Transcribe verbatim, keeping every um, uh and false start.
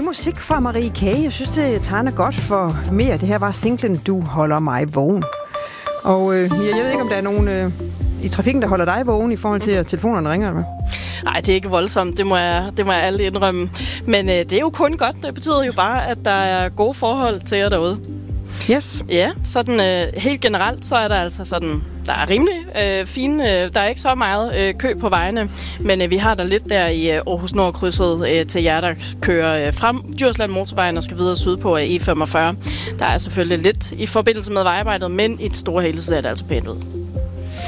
musik fra Marie K. Jeg synes, det tegner godt for mere. Det her var singlen Du holder mig vågen. Og øh, jeg ved ikke, om der er nogen øh, i trafikken, der holder dig vågen i forhold til, at telefonerne ringer, eller hvad? Nej, det er ikke voldsomt. Det må jeg, det må jeg alle indrømme. Men øh, det er jo kun godt. Det betyder jo bare, at der er gode forhold til jer derude. Yes. Ja, sådan øh, helt generelt, så er der altså sådan, der er rimelig øh, fine, øh, der er ikke så meget øh, kø på vejene, men øh, vi har der lidt der i øh, Aarhus Nord-krydset øh, til jer, der kører øh, frem Djursland Motorvejen og skal videre sydpå af E femogfyrre. Der er selvfølgelig lidt i forbindelse med vejarbejdet, men i et store hele så er det altså pænt ud.